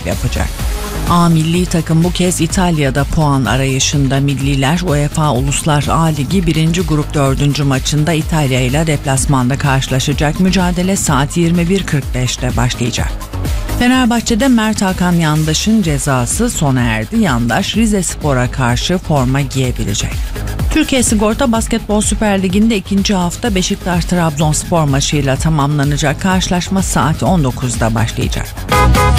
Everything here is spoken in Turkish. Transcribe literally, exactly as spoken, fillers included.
yapacak. A milli takım bu kez İtalya'da puan arayışında. Milliler UEFA Uluslar A Ligi birinci grup dördüncü maçında İtalya ile deplasmanda karşılaşacak. Mücadele saat yirmi bir kırk beşte başlayacak. Fenerbahçe'de Mert Hakan Yandaş'ın cezası sona erdi. Yandaş Rizespor'a karşı forma giyebilecek. Türkiye Sigorta Basketbol Süper Ligi'nde ikinci hafta Beşiktaş-Trabzonspor maçıyla tamamlanacak. Karşılaşma saat on dokuzda başlayacak.